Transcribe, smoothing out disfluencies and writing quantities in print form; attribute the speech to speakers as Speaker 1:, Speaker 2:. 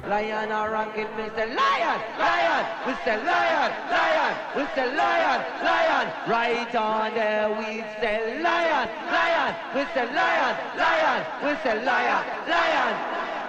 Speaker 1: Lion a rocket, me say lion, lion. We say lion, lion. We say lion, lion. Right on there we say lion, lion. We say lion, lion. We say lion, lion.